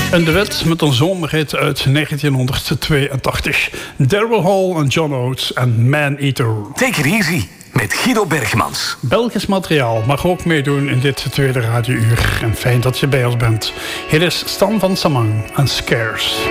Een duet met een zomerhit uit 1982. Daryl Hall en John Oates en Man Eater. Take it easy met Guido Bergmans. Belgisch materiaal mag ook meedoen in dit tweede radiouur. En fijn dat je bij ons bent. Hier is Stan van Samang en Scares.